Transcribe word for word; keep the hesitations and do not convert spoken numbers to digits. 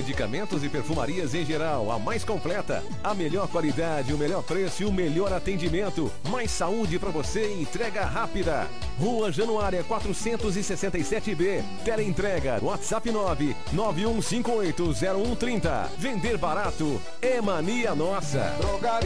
medicamentos e perfumarias em geral, a mais completa. A melhor qualidade, o melhor preço e o melhor atendimento. Mais saúde para você e entrega rápida. Rua Januária quatrocentos e sessenta e sete B. Teleentrega, WhatsApp nove nove um cinco oito zero um três zero. Vender barato é mania nossa. Drogaria